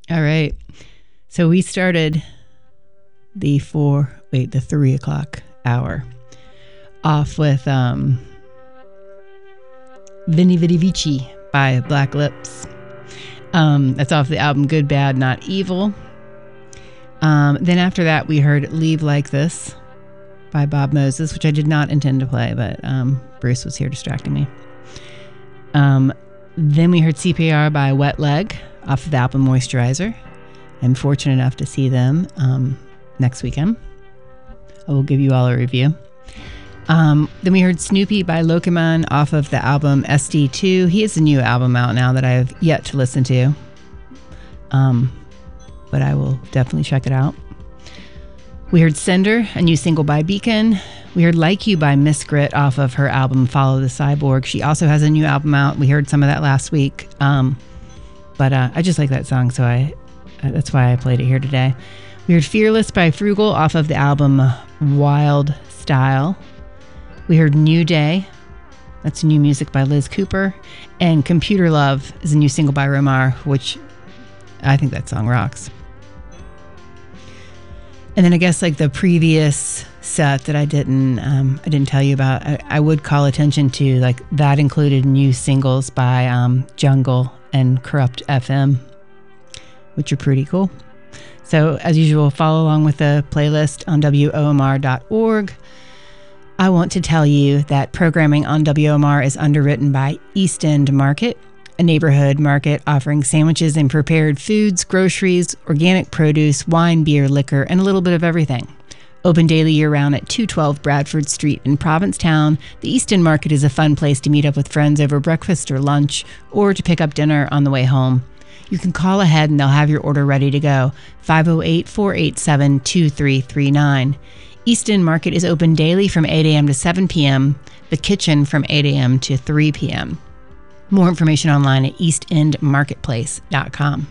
All right. So we started the 3 o'clock hour off with Veni Vidi Vici by Black Lips. That's off the album Good, Bad, Not Evil. Then after that, we heard Leave Like This by Bob Moses, which I did not intend to play, but Bruce was here distracting me. Then we heard CPR by Wet Leg off of the album Moisturizer. I'm fortunate enough to see them next weekend. I will give you all a review. Then we heard Snoopy by Lokiman off of the album SD2. He has a new album out now that I have yet to listen to. But I will definitely check it out. We heard Cinder, a new single by Beacon. We heard Like You by Miss Grit off of her album Follow the Cyborg. She also has a new album out. We heard some of that last week. But I just like that song, so that's why I played it here today. We heard Fearless by Frugal off of the album Wild Style. We heard New Day. That's new music by Liz Cooper. And Computer Love is a new single by Romar, which I think that song rocks. And then I guess like the previous set that I didn't tell you about, I would call attention to like that included new singles by Jungle and Corrupt FM, which are pretty cool. So as usual, follow along with the playlist on WOMR.org. I want to tell you that programming on WOMR is underwritten by East End Market, a neighborhood market offering sandwiches and prepared foods, groceries, organic produce, wine, beer, liquor, and a little bit of everything. Open daily year-round at 212 Bradford Street in Provincetown, the East End Market is a fun place to meet up with friends over breakfast or lunch, or to pick up dinner on the way home. You can call ahead and they'll have your order ready to go. 508-487-2339. East End Market is open daily from 8 a.m. to 7 p.m., the kitchen from 8 a.m. to 3 p.m. More information online at eastendmarketplace.com.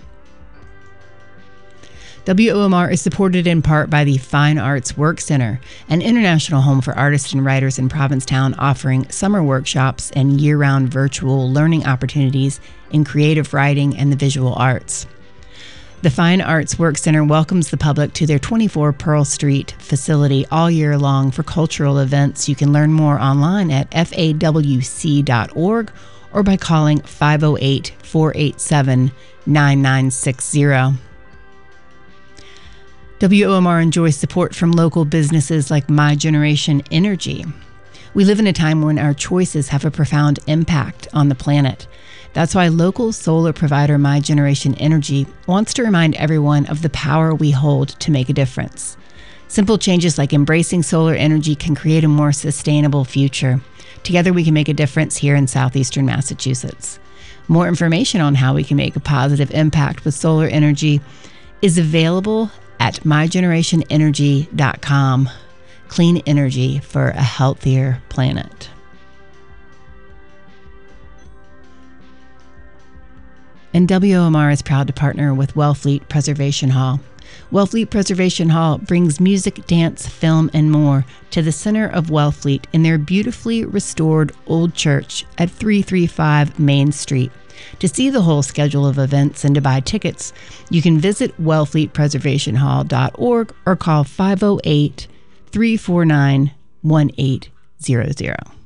WOMR is supported in part by the Fine Arts Work Center, an international home for artists and writers in Provincetown, offering summer workshops and year-round virtual learning opportunities in creative writing and the visual arts. The Fine Arts Work Center welcomes the public to their 24 Pearl Street facility all year long for cultural events. You can learn more online at fawc.org or by calling 508-487-9960. WOMR enjoys support from local businesses like My Generation Energy. We live in a time when our choices have a profound impact on the planet. That's why local solar provider My Generation Energy wants to remind everyone of the power we hold to make a difference. Simple changes like embracing solar energy can create a more sustainable future. Together we can make a difference here in southeastern Massachusetts. More information on how we can make a positive impact with solar energy is available at mygenerationenergy.com. Clean energy for a healthier planet. And WOMR is proud to partner with Wellfleet Preservation Hall. Wellfleet Preservation Hall brings music, dance, film, and more to the center of Wellfleet in their beautifully restored old church at 335 Main Street. To see the whole schedule of events and to buy tickets, you can visit wellfleetpreservationhall.org or call 508-349-1800.